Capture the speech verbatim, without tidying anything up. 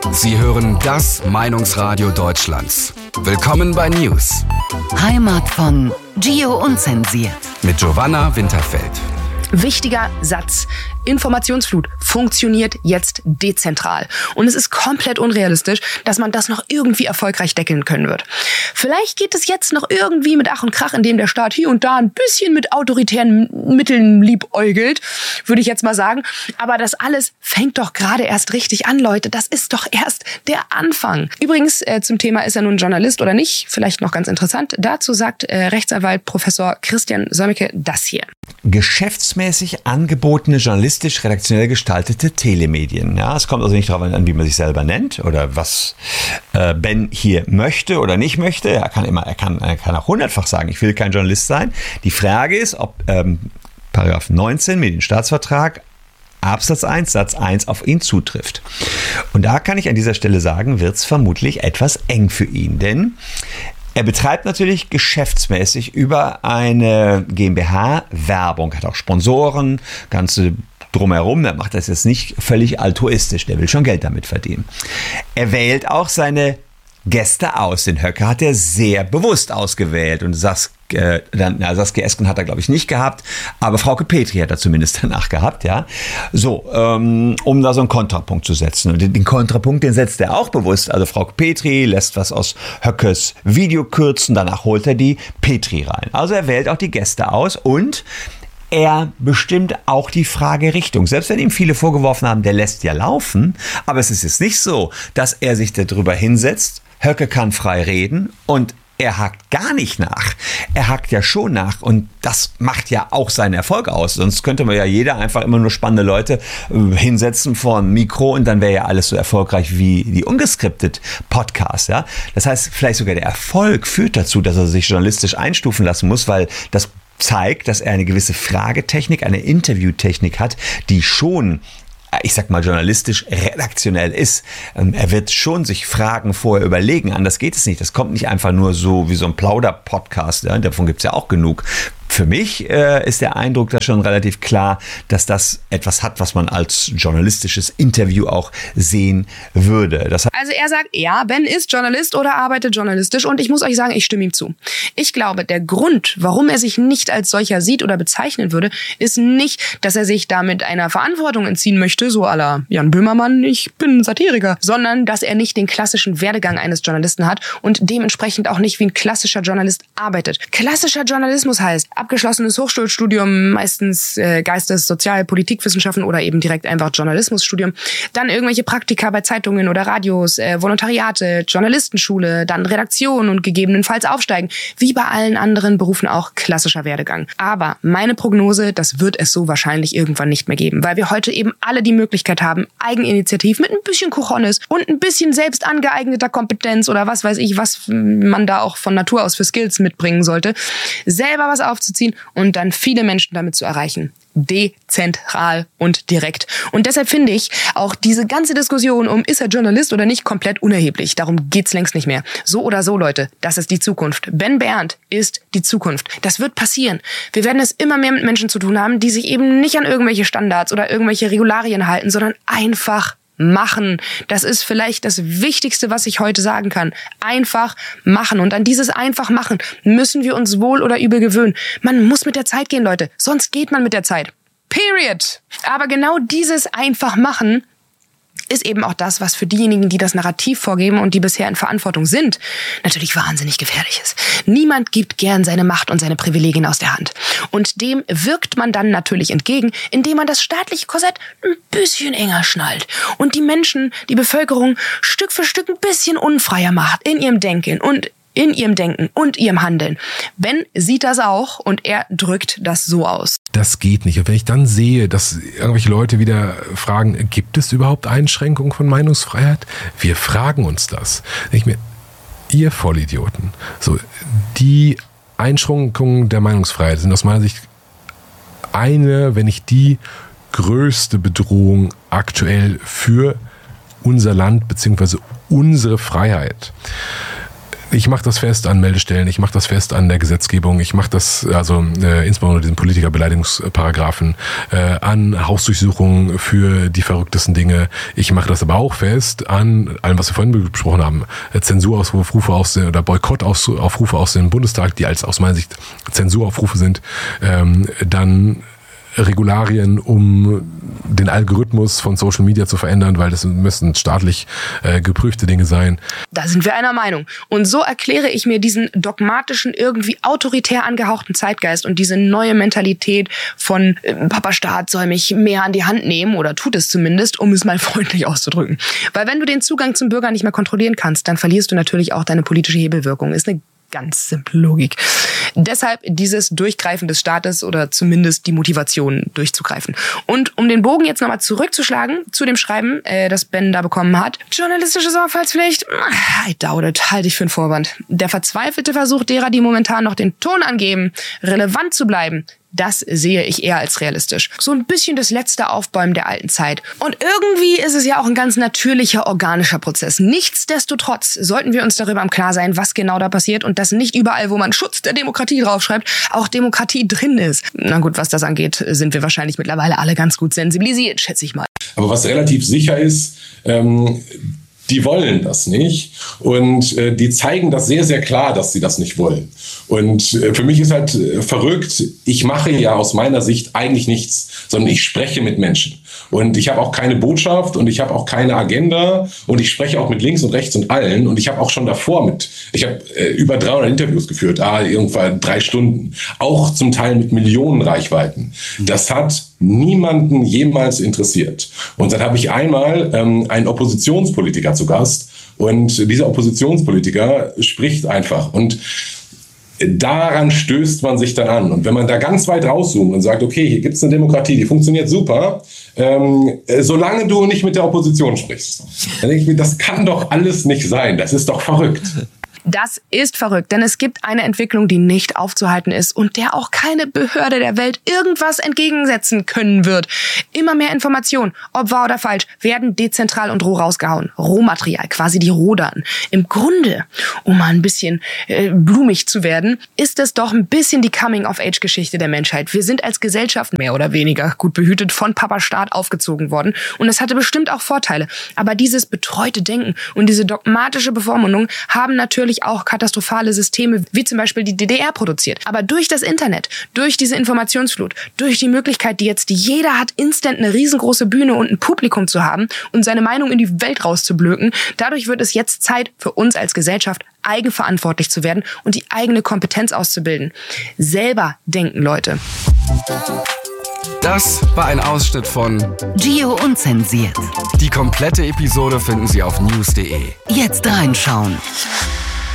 Sie hören das Meinungsradio Deutschlands. Willkommen bei News. Heimat von Gio Unzensiert. Mit Giovanna Winterfeld. Wichtiger Satz. Informationsflut funktioniert jetzt dezentral. Und es ist komplett unrealistisch, dass man das noch irgendwie erfolgreich deckeln können wird. Vielleicht geht es jetzt noch irgendwie mit Ach und Krach, indem der Staat hier und da ein bisschen mit autoritären Mitteln liebäugelt, würde ich jetzt mal sagen. Aber das alles fängt doch gerade erst richtig an, Leute. Das ist doch erst der Anfang. Übrigens, äh, zum Thema, ist er nun Journalist oder nicht? Vielleicht noch ganz interessant. Dazu sagt äh, Rechtsanwalt Professor Christian Solmecke das hier. Geschäftsmäßig angebotene journalistisch-redaktionell gestaltete Telemedien. Ja, es kommt also nicht darauf an, wie man sich selber nennt oder was äh, Ben hier möchte oder nicht möchte. Er kann immer, er kann, er kann auch hundertfach sagen, ich will kein Journalist sein. Die Frage ist, ob ähm, Paragraph neunzehn Medienstaatsvertrag Absatz eins, Satz eins auf ihn zutrifft. Und da kann ich an dieser Stelle sagen, wird es vermutlich etwas eng für ihn, denn er betreibt natürlich geschäftsmäßig über eine GmbH Werbung, hat auch Sponsoren, ganze drumherum. Er macht das jetzt nicht völlig altruistisch, der will schon Geld damit verdienen. Er wählt auch seine Gäste aus. Den Höcke hat er sehr bewusst ausgewählt und Saskia, äh, dann, na, Saskia Esken hat er, glaube ich, nicht gehabt, aber Frauke Petry hat er zumindest danach gehabt, ja. So, ähm, um da so einen Kontrapunkt zu setzen. Und den, den Kontrapunkt, den setzt er auch bewusst. Also Frauke Petry lässt was aus Höckes Video kürzen, danach holt er die Petry rein. Also er wählt auch die Gäste aus und er bestimmt auch die Fragerichtung. Selbst wenn ihm viele vorgeworfen haben, der lässt ja laufen, aber es ist jetzt nicht so, dass er sich darüber hinsetzt, Höcke kann frei reden und er hakt gar nicht nach. Er hakt ja schon nach und das macht ja auch seinen Erfolg aus. Sonst könnte man ja jeder einfach immer nur spannende Leute äh, hinsetzen vor ein Mikro und dann wäre ja alles so erfolgreich wie die ungeskriptet Podcasts. Ja? Das heißt, vielleicht sogar der Erfolg führt dazu, dass er sich journalistisch einstufen lassen muss, weil das zeigt, dass er eine gewisse Fragetechnik, eine Interviewtechnik hat, die schon, ich sag mal, journalistisch redaktionell ist. Er wird schon sich Fragen vorher überlegen, anders geht es nicht. Das kommt nicht einfach nur so wie so ein Plauder-Podcast, ja? Davon gibt es ja auch genug. Für mich äh, ist der Eindruck da schon relativ klar, dass das etwas hat, was man als journalistisches Interview auch sehen würde. Das also er sagt, ja, Ben ist Journalist oder arbeitet journalistisch und ich muss euch sagen, ich stimme ihm zu. Ich glaube, der Grund, warum er sich nicht als solcher sieht oder bezeichnen würde, ist nicht, dass er sich damit einer Verantwortung entziehen möchte, so à la Jan Böhmermann, ich bin Satiriker, sondern dass er nicht den klassischen Werdegang eines Journalisten hat und dementsprechend auch nicht wie ein klassischer Journalist arbeitet. Klassischer Journalismus heißt, abgeschlossenes Hochschulstudium, meistens äh, Geistes-, Sozial-, Politikwissenschaften oder eben direkt einfach Journalismusstudium. Dann irgendwelche Praktika bei Zeitungen oder Radios, äh, Volontariate, Journalistenschule, dann Redaktion und gegebenenfalls aufsteigen. Wie bei allen anderen Berufen auch klassischer Werdegang. Aber meine Prognose, das wird es so wahrscheinlich irgendwann nicht mehr geben, weil wir heute eben alle die Möglichkeit haben, eigeninitiativ mit ein bisschen Cojones und ein bisschen selbst angeeigneter Kompetenz oder was weiß ich, was man da auch von Natur aus für Skills mitbringen sollte, selber was aufzuziehen und dann viele Menschen damit zu erreichen. Dezentral und direkt. Und deshalb finde ich auch diese ganze Diskussion um, ist er Journalist oder nicht, komplett unerheblich. Darum geht's längst nicht mehr. So oder so, Leute, das ist die Zukunft. Ben Berndt ist die Zukunft. Das wird passieren. Wir werden es immer mehr mit Menschen zu tun haben, die sich eben nicht an irgendwelche Standards oder irgendwelche Regularien halten, sondern einfach machen. Das ist vielleicht das Wichtigste, was ich heute sagen kann. Einfach machen. Und an dieses einfach machen müssen wir uns wohl oder übel gewöhnen. Man muss mit der Zeit gehen, Leute. Sonst geht man mit der Zeit. Period. Aber genau dieses einfach machen ist eben auch das, was für diejenigen, die das Narrativ vorgeben und die bisher in Verantwortung sind, natürlich wahnsinnig gefährlich ist. Niemand gibt gern seine Macht und seine Privilegien aus der Hand. Und dem wirkt man dann natürlich entgegen, indem man das staatliche Korsett ein bisschen enger schnallt und die Menschen, die Bevölkerung Stück für Stück ein bisschen unfreier macht in ihrem Denken und in ihrem Denken und ihrem Handeln. Ben sieht das auch und er drückt das so aus. Das geht nicht. Und wenn ich dann sehe, dass irgendwelche Leute wieder fragen, gibt es überhaupt Einschränkungen von Meinungsfreiheit? Wir fragen uns das. Denke ich mir, ihr Vollidioten, so, die Einschränkungen der Meinungsfreiheit sind aus meiner Sicht eine, wenn nicht die größte Bedrohung aktuell für unser Land bzw. unsere Freiheit. Ich mache das fest an Meldestellen, ich mache das fest an der Gesetzgebung, ich mache das, also äh, insbesondere diesen Politikerbeleidigungsparagraphen, äh, an Hausdurchsuchungen für die verrücktesten Dinge. Ich mache das aber auch fest an allem, was wir vorhin besprochen haben, äh, Zensuraufrufe aus den, oder Boykottaufrufe aus dem Bundestag, die als aus meiner Sicht Zensuraufrufe sind, ähm, dann Regularien, um den Algorithmus von Social Media zu verändern, weil das müssen staatlich äh, geprüfte Dinge sein. Da sind wir einer Meinung. Und so erkläre ich mir diesen dogmatischen, irgendwie autoritär angehauchten Zeitgeist und diese neue Mentalität von äh, Papa Staat soll mich mehr an die Hand nehmen oder tut es zumindest, um es mal freundlich auszudrücken. Weil wenn du den Zugang zum Bürger nicht mehr kontrollieren kannst, dann verlierst du natürlich auch deine politische Hebelwirkung. Ist eine ganz simple Logik. Deshalb dieses Durchgreifen des Staates oder zumindest die Motivation durchzugreifen. Und um den Bogen jetzt nochmal zurückzuschlagen zu dem Schreiben, äh, das Ben da bekommen hat. Journalistische Sorgfaltspflicht? I doubt it. Halte ich für einen Vorwand. Der verzweifelte Versuch derer, die momentan noch den Ton angeben, relevant zu bleiben, das sehe ich eher als realistisch. So ein bisschen das letzte Aufbäumen der alten Zeit. Und irgendwie ist es ja auch ein ganz natürlicher, organischer Prozess. Nichtsdestotrotz sollten wir uns darüber im Klaren sein, was genau da passiert und dass nicht überall, wo man Schutz der Demokratie draufschreibt, auch Demokratie drin ist. Na gut, was das angeht, sind wir wahrscheinlich mittlerweile alle ganz gut sensibilisiert, schätze ich mal. Aber was relativ sicher ist, ähm, die wollen das nicht und äh, die zeigen das sehr, sehr klar, dass sie das nicht wollen. Und äh, für mich ist halt äh, verrückt, ich mache ja aus meiner Sicht eigentlich nichts, sondern ich spreche mit Menschen. Und ich habe auch keine Botschaft und ich habe auch keine Agenda und ich spreche auch mit links und rechts und allen. Und ich habe auch schon davor mit, ich habe äh, über dreihundert Interviews geführt, ah, irgendwann drei Stunden, auch zum Teil mit Millionen Reichweiten. Das hat niemanden jemals interessiert. Und dann habe ich einmal ähm, einen Oppositionspolitiker zu Gast und dieser Oppositionspolitiker spricht einfach und daran stößt man sich dann an. Und wenn man da ganz weit rauszoomt und sagt, okay, hier gibt es eine Demokratie, die funktioniert super, ähm, solange du nicht mit der Opposition sprichst, dann denke ich mir, das kann doch alles nicht sein. Das ist doch verrückt. Das ist verrückt, denn es gibt eine Entwicklung, die nicht aufzuhalten ist und der auch keine Behörde der Welt irgendwas entgegensetzen können wird. Immer mehr Informationen, ob wahr oder falsch, werden dezentral und roh rausgehauen. Rohmaterial, quasi die Rohdaten. Im Grunde, um mal ein bisschen äh, blumig zu werden, ist es doch ein bisschen die Coming-of-Age-Geschichte der Menschheit. Wir sind als Gesellschaft mehr oder weniger gut behütet von Papa Staat aufgezogen worden und es hatte bestimmt auch Vorteile. Aber dieses betreute Denken und diese dogmatische Bevormundung haben natürlich auch katastrophale Systeme, wie zum Beispiel die D D R produziert. Aber durch das Internet, durch diese Informationsflut, durch die Möglichkeit, die jetzt jeder hat, instant eine riesengroße Bühne und ein Publikum zu haben und seine Meinung in die Welt rauszublöken, dadurch wird es jetzt Zeit für uns als Gesellschaft, eigenverantwortlich zu werden und die eigene Kompetenz auszubilden. Selber denken, Leute. Das war ein Ausschnitt von Gio Unzensiert. Die komplette Episode finden Sie auf news punkt de. Jetzt reinschauen.